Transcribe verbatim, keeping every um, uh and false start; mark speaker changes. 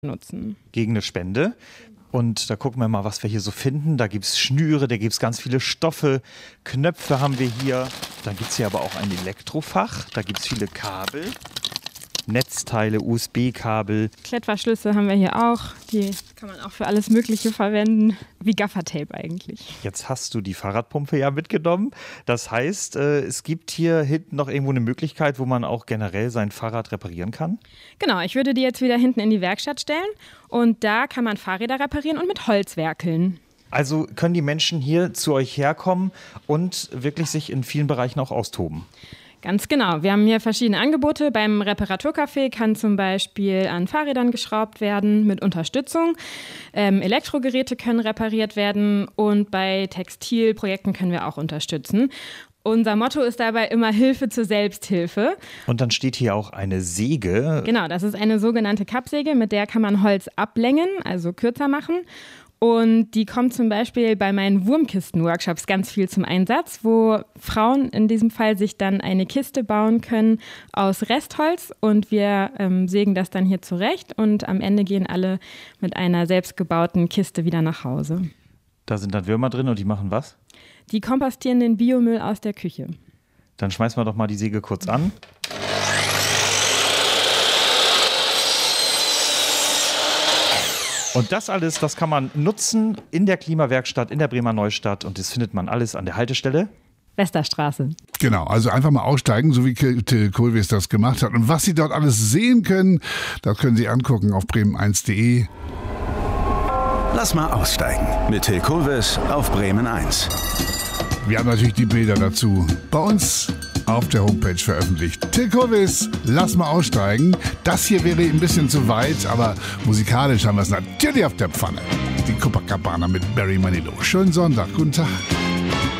Speaker 1: nutzen.
Speaker 2: Gegen eine Spende. Und da gucken wir mal, was wir hier so finden. Da gibt es Schnüre, da gibt es ganz viele Stoffe, Knöpfe haben wir hier. Dann gibt es hier aber auch ein Elektrofach, da gibt es viele Kabel, Netzteile, U S B-Kabel.
Speaker 1: Klettverschlüsse haben wir hier auch, die kann man auch für alles Mögliche verwenden, wie Gaffertape eigentlich.
Speaker 2: Jetzt hast du die Fahrradpumpe ja mitgenommen. Das heißt, es gibt hier hinten noch irgendwo eine Möglichkeit, wo man auch generell sein Fahrrad reparieren kann?
Speaker 1: Genau, ich würde die jetzt wieder hinten in die Werkstatt stellen und da kann man Fahrräder reparieren und mit Holz werkeln.
Speaker 2: Also können die Menschen hier zu euch herkommen und wirklich sich in vielen Bereichen auch austoben?
Speaker 1: Ganz genau. Wir haben hier verschiedene Angebote. Beim Reparaturcafé kann zum Beispiel an Fahrrädern geschraubt werden mit Unterstützung. Ähm, Elektrogeräte können repariert werden und bei Textilprojekten können wir auch unterstützen. Unser Motto ist dabei immer Hilfe zur Selbsthilfe.
Speaker 2: Und dann steht hier auch eine Säge.
Speaker 1: Genau, das ist eine sogenannte Kappsäge, mit der kann man Holz ablängen, also kürzer machen. Und die kommt zum Beispiel bei meinen Wurmkisten-Workshops ganz viel zum Einsatz, wo Frauen in diesem Fall sich dann eine Kiste bauen können aus Restholz und wir ähm, sägen das dann hier zurecht und am Ende gehen alle mit einer selbstgebauten Kiste wieder nach Hause.
Speaker 2: Da sind dann Würmer drin und die machen was?
Speaker 1: Die kompostieren den Biomüll aus der Küche.
Speaker 2: Dann schmeißen wir doch mal die Säge kurz an. Und das alles, das kann man nutzen in der Klimawerkstatt in der Bremer Neustadt und das findet man alles an der Haltestelle
Speaker 1: Westerstraße.
Speaker 3: Genau, also einfach mal aussteigen, so wie Till Kohlwies das gemacht hat. Und was Sie dort alles sehen können, das können Sie angucken auf bremen eins punkt de.
Speaker 4: Lass mal aussteigen mit Till Kohlwies auf Bremen eins.
Speaker 3: Wir haben natürlich die Bilder dazu bei uns auf der Homepage veröffentlicht. Till Kohlwies, lass mal aussteigen. Das hier wäre ein bisschen zu weit, aber musikalisch haben wir es natürlich auf der Pfanne. Die Copacabana mit Barry Manilow. Schönen Sonntag, guten Tag.